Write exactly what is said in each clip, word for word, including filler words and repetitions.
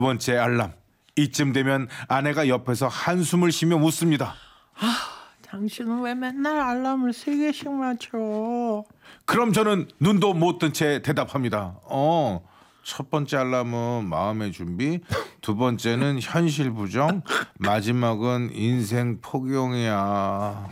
두 번째 알람. 이쯤 되면 아내가 옆에서 한숨을 쉬며 묻습니다. 당신은 왜 맨날 알람을 세 개씩 맞춰? 그럼 저는 눈도 못 뜬 채 대답합니다. 어, 첫 번째 알람은 마음의 준비, 두 번째는 현실 부정, 마지막은 인생 포경이야.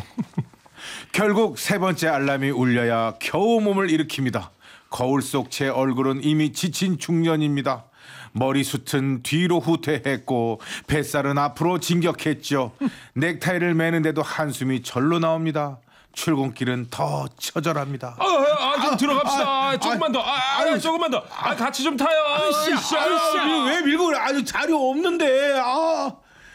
결국 세 번째 알람이 울려야 겨우 몸을 일으킵니다. 거울 속 제 얼굴은 이미 지친 중년입니다. 머리숱은 뒤로 후퇴했고 뱃살은 앞으로 진격했죠. 넥타이를 매는데도 한숨이 절로 나옵니다. 출근길은 더 처절합니다. 아, 아, 좀 들어갑시다. 아, 조금만 더. 아, 아, 조금만 더. 아, 같이 좀 타요. 아이씨, 아이씨, 왜 밀고 그래? 아주 자리 없는데. 아.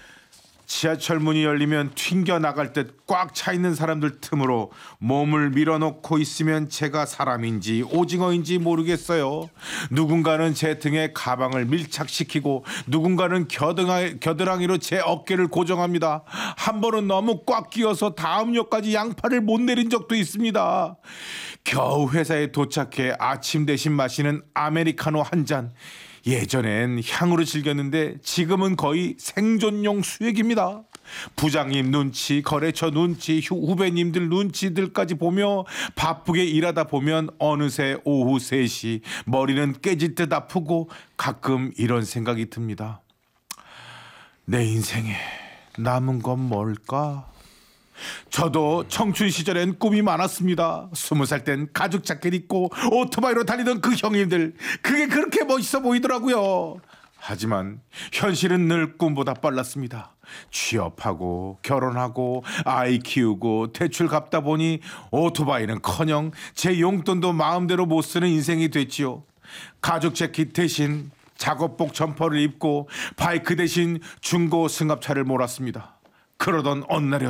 지하철 문이 열리면 튕겨 나갈 듯 꽉 차 있는 사람들 틈으로 몸을 밀어넣고 있으면 제가 사람인지 오징어인지 모르겠어요. 누군가는 제 등에 가방을 밀착시키고 누군가는 겨드랑이, 겨드랑이로 제 어깨를 고정합니다. 한 번은 너무 꽉 끼어서 다음 역까지 양팔을 못 내린 적도 있습니다. 겨우 회사에 도착해 아침 대신 마시는 아메리카노 한 잔. 예전엔 향으로 즐겼는데 지금은 거의 생존용 수액입니다. 부장님 눈치, 거래처 눈치, 후배님들 눈치들까지 보며 바쁘게 일하다 보면 어느새 오후 세 시 머리는 깨질 듯 아프고 가끔 이런 생각이 듭니다. 내 인생에 남은 건 뭘까? 저도 청춘 시절엔 꿈이 많았습니다. 스무 살 땐 가죽 자켓 입고 오토바이로 달리던 그 형님들, 그게 그렇게 멋있어 보이더라고요. 하지만 현실은 늘 꿈보다 빨랐습니다. 취업하고 결혼하고 아이 키우고 대출 갚다 보니 오토바이는커녕 제 용돈도 마음대로 못 쓰는 인생이 됐지요. 가죽 재킷 대신 작업복 점퍼를 입고 바이크 대신 중고 승합차를 몰았습니다. 그러던 어느 날이었습니다.